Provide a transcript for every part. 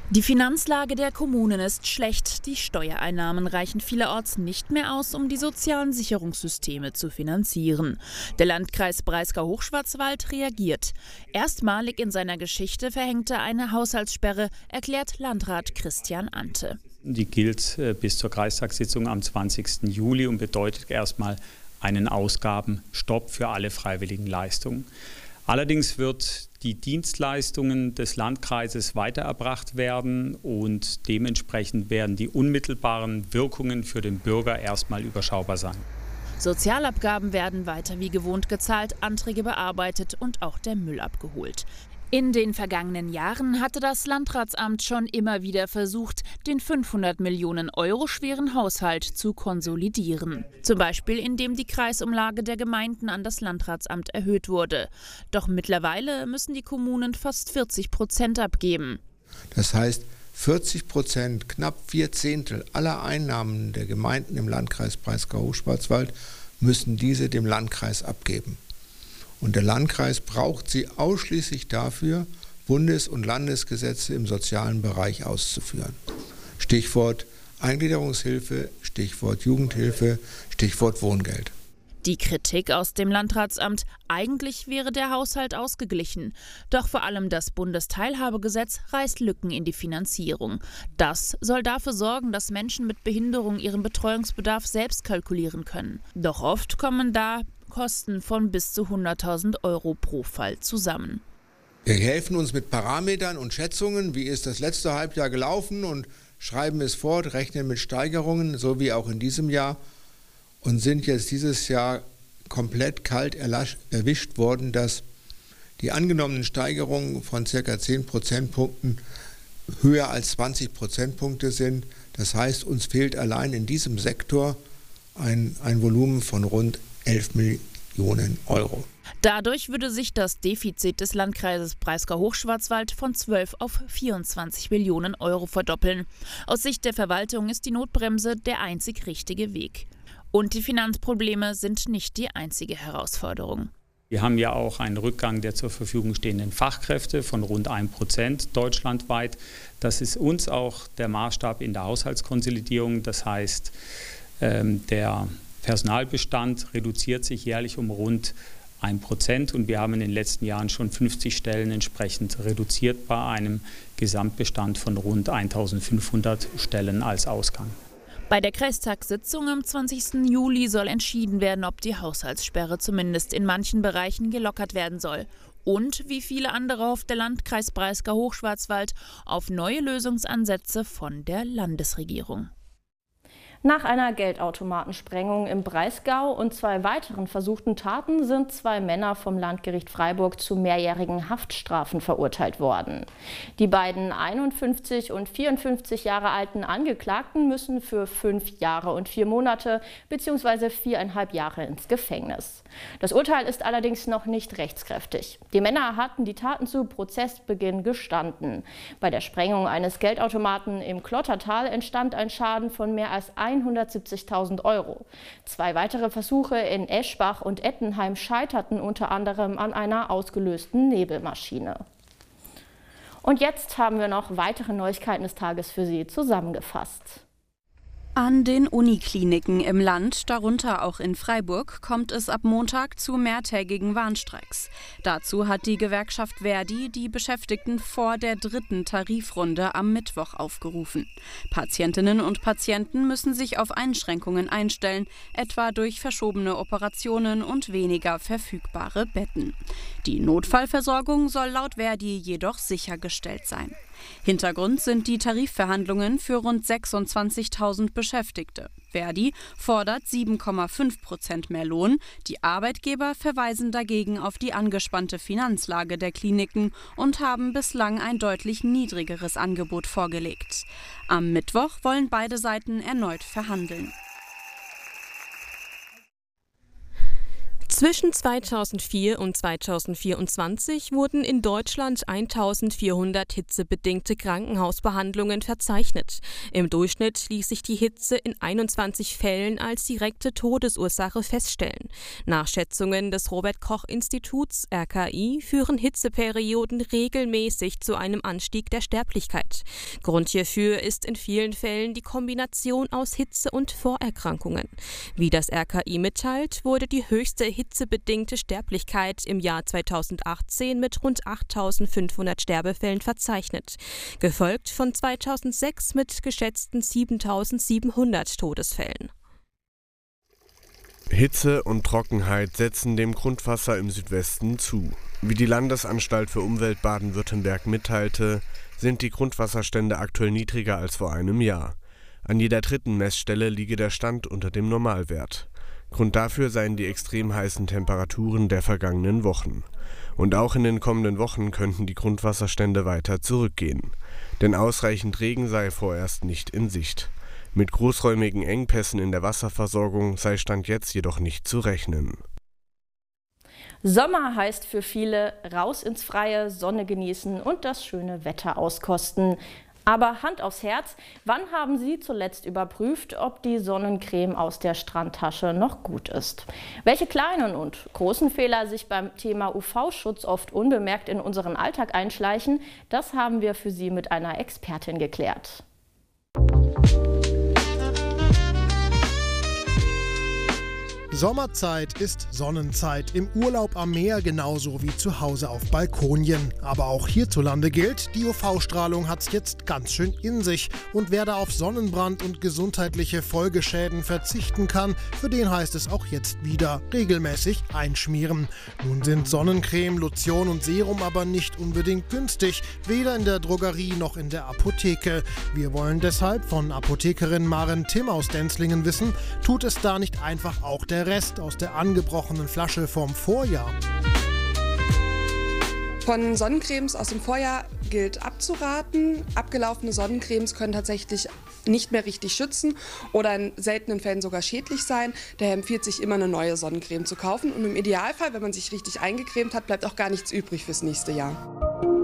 Die Finanzlage der Kommunen ist schlecht. Die Steuereinnahmen reichen vielerorts nicht mehr aus, um die sozialen Sicherungssysteme zu finanzieren. Der Landkreis Breisgau-Hochschwarzwald reagiert. Erstmalig in seiner Geschichte verhängte er eine Haushaltssperre, erklärt Landrat Christian Ante. Die gilt bis zur Kreistagssitzung am 20. Juli und bedeutet erstmal einen Ausgabenstopp für alle freiwilligen Leistungen. Allerdings wird die Dienstleistungen des Landkreises weitererbracht werden und dementsprechend werden die unmittelbaren Wirkungen für den Bürger erstmal überschaubar sein. Sozialabgaben werden weiter wie gewohnt gezahlt, Anträge bearbeitet und auch der Müll abgeholt. In den vergangenen Jahren hatte das Landratsamt schon immer wieder versucht, den 500 Millionen Euro schweren Haushalt zu konsolidieren. Zum Beispiel, indem die Kreisumlage der Gemeinden an das Landratsamt erhöht wurde. Doch mittlerweile müssen die Kommunen fast 40% abgeben. Das heißt, 40%, knapp 4/10 aller Einnahmen der Gemeinden im Landkreis Breisgau-Hochschwarzwald müssen diese dem Landkreis abgeben. Und der Landkreis braucht sie ausschließlich dafür, Bundes- und Landesgesetze im sozialen Bereich auszuführen. Stichwort Eingliederungshilfe, Stichwort Jugendhilfe, Stichwort Wohngeld. Die Kritik aus dem Landratsamt: Eigentlich wäre der Haushalt ausgeglichen. Doch vor allem das Bundesteilhabegesetz reißt Lücken in die Finanzierung. Das soll dafür sorgen, dass Menschen mit Behinderung ihren Betreuungsbedarf selbst kalkulieren können. Doch oft kommen da Kosten von bis zu 100.000 Euro pro Fall zusammen. Wir helfen uns mit Parametern und Schätzungen, wie ist das letzte Halbjahr gelaufen, und schreiben es fort, rechnen mit Steigerungen, so wie auch in diesem Jahr, und sind jetzt dieses Jahr komplett kalt erwischt worden, dass die angenommenen Steigerungen von ca. 10 Prozentpunkten höher als 20 Prozentpunkte sind. Das heißt, uns fehlt allein in diesem Sektor ein Volumen von rund 11 Millionen Euro. Dadurch würde sich das Defizit des Landkreises Breisgau-Hochschwarzwald von 12 auf 24 Millionen Euro verdoppeln. Aus Sicht der Verwaltung ist die Notbremse der einzig richtige Weg. Und die Finanzprobleme sind nicht die einzige Herausforderung. Wir haben ja auch einen Rückgang der zur Verfügung stehenden Fachkräfte von rund 1% deutschlandweit. Das ist uns auch der Maßstab in der Haushaltskonsolidierung. Das heißt, der Personalbestand reduziert sich jährlich um rund 1% und wir haben in den letzten Jahren schon 50 Stellen entsprechend reduziert bei einem Gesamtbestand von rund 1.500 Stellen als Ausgang. Bei der Kreistagssitzung am 20. Juli soll entschieden werden, ob die Haushaltssperre zumindest in manchen Bereichen gelockert werden soll. Und, wie viele andere, hofft der Landkreis Breisgau-Hochschwarzwald auf neue Lösungsansätze von der Landesregierung. Nach einer Geldautomatensprengung im Breisgau und 2 weiteren versuchten Taten sind 2 Männer vom Landgericht Freiburg zu mehrjährigen Haftstrafen verurteilt worden. Die beiden 51 und 54 Jahre alten Angeklagten müssen für 5 Jahre und 4 Monate bzw. 4,5 Jahre ins Gefängnis. Das Urteil ist allerdings noch nicht rechtskräftig. Die Männer hatten die Taten zu Prozessbeginn gestanden. Bei der Sprengung eines Geldautomaten im Klottertal entstand ein Schaden von mehr als 170.000 Euro. 2 weitere Versuche in Eschbach und Ettenheim scheiterten unter anderem an einer ausgelösten Nebelmaschine. Und jetzt haben wir noch weitere Neuigkeiten des Tages für Sie zusammengefasst. An den Unikliniken im Land, darunter auch in Freiburg, kommt es ab Montag zu mehrtägigen Warnstreiks. Dazu hat die Gewerkschaft ver.di die Beschäftigten vor der 3. Tarifrunde am Mittwoch aufgerufen. Patientinnen und Patienten müssen sich auf Einschränkungen einstellen, etwa durch verschobene Operationen und weniger verfügbare Betten. Die Notfallversorgung soll laut ver.di jedoch sichergestellt sein. Hintergrund sind die Tarifverhandlungen für rund 26.000 Beschäftigte. ver.di fordert 7,5% mehr Lohn. Die Arbeitgeber verweisen dagegen auf die angespannte Finanzlage der Kliniken und haben bislang ein deutlich niedrigeres Angebot vorgelegt. Am Mittwoch wollen beide Seiten erneut verhandeln. Zwischen 2004 und 2024 wurden in Deutschland 1400 hitzebedingte Krankenhausbehandlungen verzeichnet. Im Durchschnitt ließ sich die Hitze in 21 Fällen als direkte Todesursache feststellen. Nach Schätzungen des Robert-Koch-Instituts (RKI) führen Hitzeperioden regelmäßig zu einem Anstieg der Sterblichkeit. Grund hierfür ist in vielen Fällen die Kombination aus Hitze und Vorerkrankungen. Wie das RKI mitteilt, wurde die höchste hitzebedingte Sterblichkeit im Jahr 2018 mit rund 8.500 Sterbefällen verzeichnet, gefolgt von 2006 mit geschätzten 7.700 Todesfällen. Hitze und Trockenheit setzen dem Grundwasser im Südwesten zu. Wie die Landesanstalt für Umwelt Baden-Württemberg mitteilte, sind die Grundwasserstände aktuell niedriger als vor einem Jahr. An jeder dritten Messstelle liege der Stand unter dem Normalwert. Grund dafür seien die extrem heißen Temperaturen der vergangenen Wochen. Und auch in den kommenden Wochen könnten die Grundwasserstände weiter zurückgehen. Denn ausreichend Regen sei vorerst nicht in Sicht. Mit großräumigen Engpässen in der Wasserversorgung sei Stand jetzt jedoch nicht zu rechnen. Sommer heißt für viele raus ins Freie, Sonne genießen und das schöne Wetter auskosten. Aber Hand aufs Herz, wann haben Sie zuletzt überprüft, ob die Sonnencreme aus der Strandtasche noch gut ist? Welche kleinen und großen Fehler sich beim Thema UV-Schutz oft unbemerkt in unseren Alltag einschleichen, das haben wir für Sie mit einer Expertin geklärt. Sommerzeit ist Sonnenzeit, im Urlaub am Meer genauso wie zu Hause auf Balkonien. Aber auch hierzulande gilt, die UV-Strahlung hat's jetzt ganz schön in sich. Und wer da auf Sonnenbrand und gesundheitliche Folgeschäden verzichten kann, für den heißt es auch jetzt wieder regelmäßig einschmieren. Nun sind Sonnencreme, Lotion und Serum aber nicht unbedingt günstig, weder in der Drogerie noch in der Apotheke. Wir wollen deshalb von Apothekerin Maren Timm aus Denzlingen wissen, tut es da nicht einfach auch der Rest aus der angebrochenen Flasche vom Vorjahr? Von Sonnencremes aus dem Vorjahr gilt abzuraten. Abgelaufene Sonnencremes können tatsächlich nicht mehr richtig schützen oder in seltenen Fällen sogar schädlich sein. Daher empfiehlt sich immer eine neue Sonnencreme zu kaufen. Und im Idealfall, wenn man sich richtig eingecremt hat, bleibt auch gar nichts übrig fürs nächste Jahr.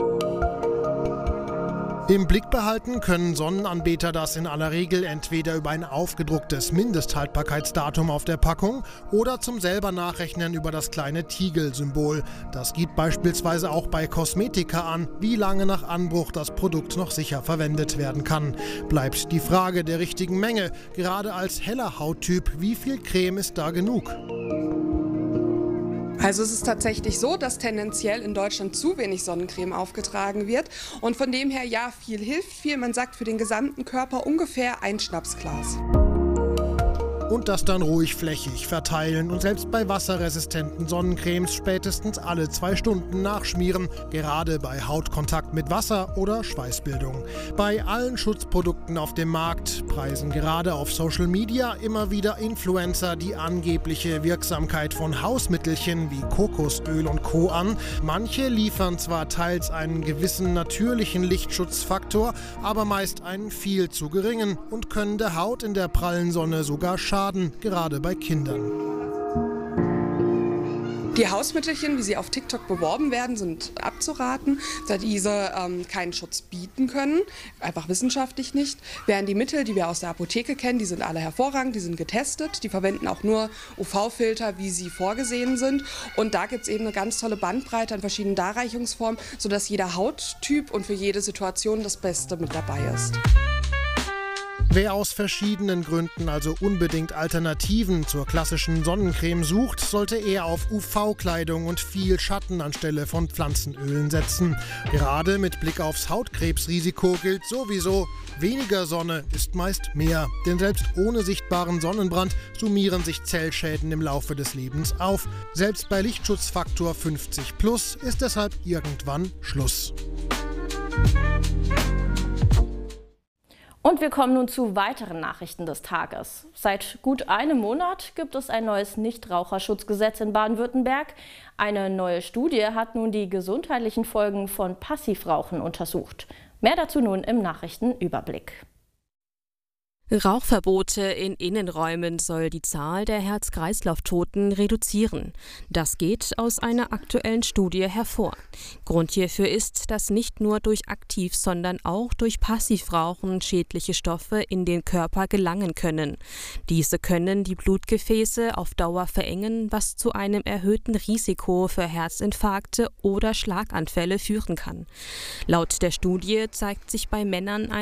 Im Blick behalten können Sonnenanbeter das in aller Regel entweder über ein aufgedrucktes Mindesthaltbarkeitsdatum auf der Packung oder zum selber Nachrechnen über das kleine Tiegel-Symbol. Das gibt beispielsweise auch bei Kosmetika an, wie lange nach Anbruch das Produkt noch sicher verwendet werden kann. Bleibt die Frage der richtigen Menge, gerade als heller Hauttyp, wie viel Creme ist da genug? Also es ist tatsächlich so, dass tendenziell in Deutschland zu wenig Sonnencreme aufgetragen wird. Und von dem her, ja, viel hilft viel. Man sagt für den gesamten Körper ungefähr ein Schnapsglas. Und das dann ruhig flächig verteilen und selbst bei wasserresistenten Sonnencremes spätestens alle 2 Stunden nachschmieren, gerade bei Hautkontakt mit Wasser oder Schweißbildung. Bei allen Schutzprodukten auf dem Markt preisen gerade auf Social Media immer wieder Influencer die angebliche Wirksamkeit von Hausmittelchen wie Kokosöl und Co. an. Manche liefern zwar teils einen gewissen natürlichen Lichtschutzfaktor, aber meist einen viel zu geringen und können der Haut in der prallen Sonne sogar schaden, gerade bei Kindern. Die Hausmittelchen, wie sie auf TikTok beworben werden, sind abzuraten, da diese keinen Schutz bieten können, einfach wissenschaftlich nicht. Während die Mittel, die wir aus der Apotheke kennen, die sind alle hervorragend, die sind getestet, die verwenden auch nur UV-Filter, wie sie vorgesehen sind. Und da gibt es eben eine ganz tolle Bandbreite an verschiedenen Darreichungsformen, sodass jeder Hauttyp und für jede Situation das Beste mit dabei ist. Wer aus verschiedenen Gründen also unbedingt Alternativen zur klassischen Sonnencreme sucht, sollte eher auf UV-Kleidung und viel Schatten anstelle von Pflanzenölen setzen. Gerade mit Blick aufs Hautkrebsrisiko gilt sowieso, weniger Sonne ist meist mehr. Denn selbst ohne sichtbaren Sonnenbrand summieren sich Zellschäden im Laufe des Lebens auf. Selbst bei Lichtschutzfaktor 50+ ist deshalb irgendwann Schluss. Und wir kommen nun zu weiteren Nachrichten des Tages. Seit gut einem Monat gibt es ein neues Nichtraucherschutzgesetz in Baden-Württemberg. Eine neue Studie hat nun die gesundheitlichen Folgen von Passivrauchen untersucht. Mehr dazu nun im Nachrichtenüberblick. Rauchverbote in Innenräumen soll die Zahl der Herz-Kreislauf-Toten reduzieren. Das geht aus einer aktuellen Studie hervor. Grund hierfür ist, dass nicht nur durch Aktiv, sondern auch durch Passivrauchen schädliche Stoffe in den Körper gelangen können. Diese können die Blutgefäße auf Dauer verengen, was zu einem erhöhten Risiko für Herzinfarkte oder Schlaganfälle führen kann. Laut der Studie zeigt sich bei Männern